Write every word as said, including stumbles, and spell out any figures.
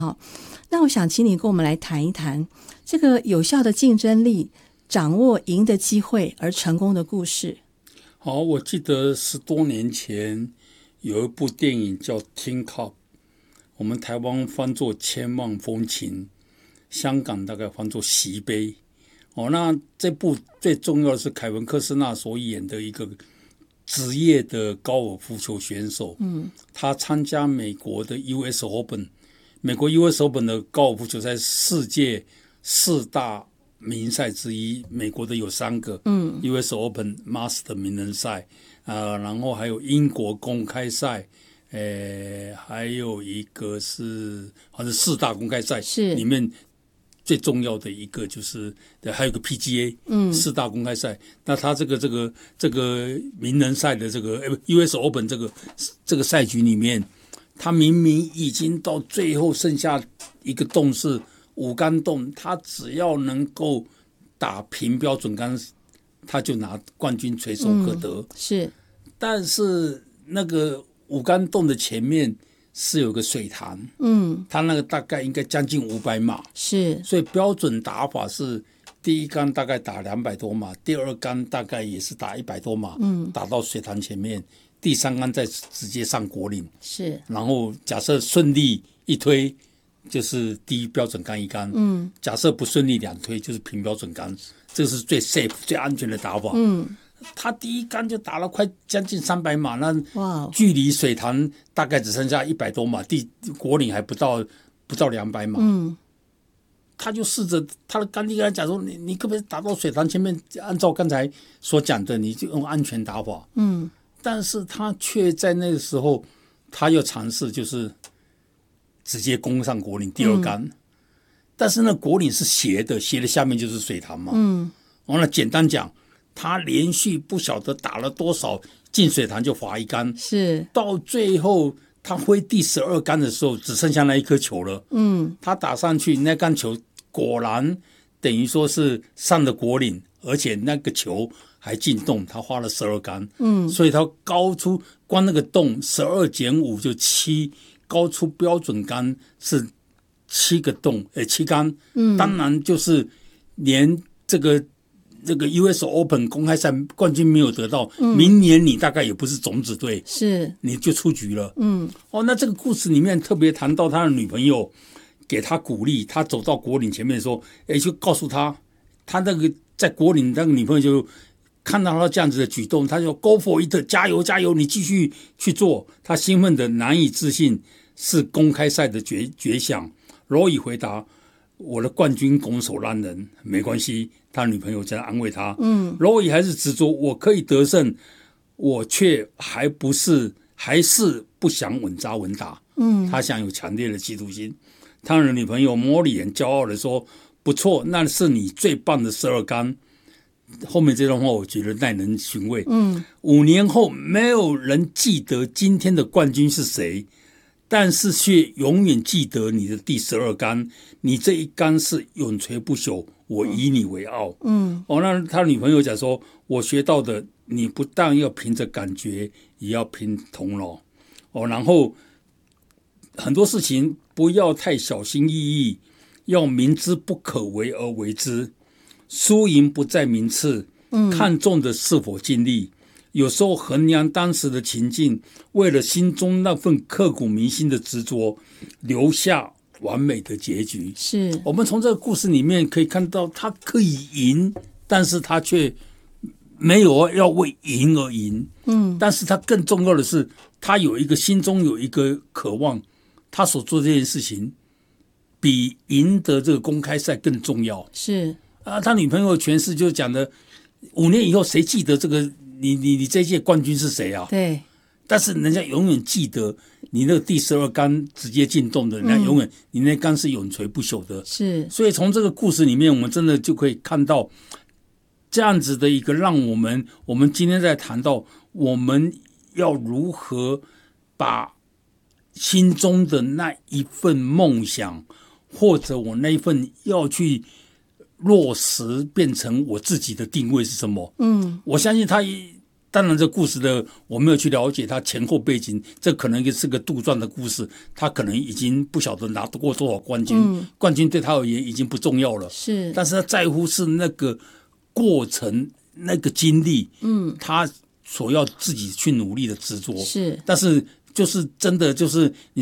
好，那我想请你跟我们来谈一谈这个有效的竞争力，掌握赢的机会而成功的故事。 好，我记得十多年前有一部电影叫《Tin Cup》，我们台湾翻作《千万风情》，香港大概翻作《席杯》。哦，那这部最重要的是凯文·科斯纳所演的一个职业的高尔夫球选手。嗯，他参加美国的 U S Open， 美国 U S Open 的高尔夫球赛世界四大名赛之一，美国的有三个，嗯 ，U S Open、Master 名人赛，啊、呃，然后还有英国公开赛，呃，还有一个是好像四大公开赛是里面最重要的一个就是，还有个 P G A， 嗯，四大公开赛。那他这个这个这个名人赛的这个 U S Open 这个这个赛局里面，他明明已经到最后剩下一个洞是五杆洞，他只要能够打平标准杆，他就拿冠军垂手可得。 嗯、是， 但是那个五杆洞的前面是有个水潭，嗯，他那个大概应该将近五百码， 是， 所以标准打法是第一杆大概打两百多码，第二杆大概也是打一百多码，嗯，打到水潭前面，第三杆再直接上果岭， 是， 然后假设顺利一推就是第一标准杆一杆，嗯，假设不顺利两推就是平标准杆，这是最 safe 最安全的打法，嗯。他第一杆就打了快将近三百码，那距离水潭大概只剩下一百多码，地果岭还不到不到两百码。嗯，他就试着他的干弟跟他讲说：“你你可不可以打到水潭前面？按照刚才所讲的，你就用安全打法。”嗯，但是他却在那个时候，他又尝试就是直接攻上果岭第二杆，嗯、但是那果岭是斜的，斜的下面就是水潭嘛。嗯，完了，简单讲。他连续不晓得打了多少进水潭就罚一杆， 是到最后他挥第十二杆的时候，只剩下那一颗球了。嗯，他打上去那杆球果然等于说是上了果岭，而且那个球还进洞，他花了十二杆。嗯，所以他高出光那个洞十二减五就七，高出标准杆是七个洞，呃七杆。嗯，当然就是连这个。这个 U S Open 公开赛冠军没有得到，嗯、明年你大概也不是种子队， 是你就出局了。嗯，哦，那这个故事里面特别谈到他的女朋友给他鼓励，他走到果岭前面说，哎，就告诉他，他那个在果岭那个女朋友就看到他这样子的举动，他就 Go for it， 加油加油，你继续去做。他兴奋的难以置信，是公开赛的绝绝响。罗伊回答。我的冠军拱手让人没关系，他女朋友这样安慰他。嗯，罗伊还是执着，我可以得胜，我却还不是，还是不想稳扎稳打。嗯，他想有强烈的企图心。他的女朋友莫里很骄傲的说：“不错，那是你最棒的十二杆。”后面这段话我觉得耐人寻味。嗯，五年后没有人记得今天的冠军是谁。但是却永远记得你的第十二杆，你这一杆是永垂不朽，我以你为傲。嗯，哦，那他女朋友讲说，我学到的，你不但要凭着感觉，也要凭头脑。哦，然后很多事情不要太小心翼翼，要明知不可为而为之。输赢不在名次，看重的是否尽力。有时候衡量当时的情境，为了心中那份刻骨铭心的执着，留下完美的结局。 是我们从这个故事里面可以看到，他可以赢，但是他却没有要为赢而赢。嗯，但是他更重要的是，他有一个心中有一个渴望，他所做这件事情比赢得这个公开赛更重要。 是啊，他女朋友诠释就讲的，五年以后谁记得这个？你你你这届冠军是谁啊？ 对， 但是人家永远记得你那个第十二杆直接进洞的，人家永远、嗯、你那杆是永垂不朽的。 是， 所以从这个故事里面，我们真的就可以看到这样子的一个，让我们我们今天在谈到我们要如何把心中的那一份梦想，或者我那一份要去落实变成我自己的定位是什么？嗯，我相信他当然这故事的我没有去了解他前后背景，这可能是个杜撰的故事，他可能已经不晓得拿过多少冠军，嗯、冠军对他而言已经不重要了， 是， 但是他在乎是那个过程，那个经历， 嗯， 他所要自己去努力的执着， 是， 但是就是真的就是你。